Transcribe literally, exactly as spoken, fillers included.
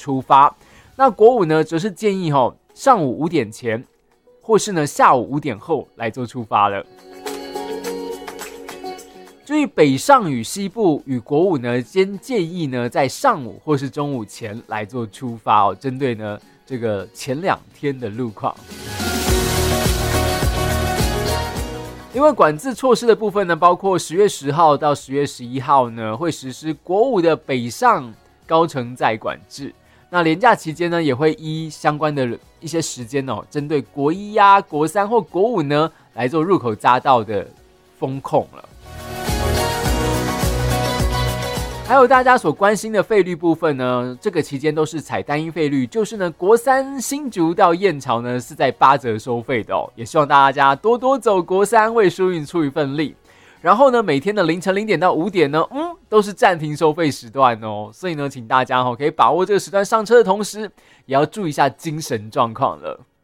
出发。那国五呢，则是建议哈上午五点前，或是呢下午五点后来做出发了。注意北上与西部与国五呢，先建议呢在上午或是中午前来做出发哦，针对呢这个前两天的路况。因为管制措施的部分呢，包括十月十号到十月十一号呢，会实施国五的北上高承载管制。那连假期间呢，也会依相关的一些时间哦，针对国一呀、国三或国五呢，来做入口匝道的封控了。还有大家所关心的费率部分呢，这个期间都是采单一费率，就是呢国三新竹到燕巢呢是在八折收费的哦，也希望大家多多走国三，为疏运出一份力。然后呢，每天的凌晨零点到五点呢，嗯，都是暂停收费时段哦，所以呢，请大家哦可以把握这个时段上车的同时，也要注意一下精神状况了。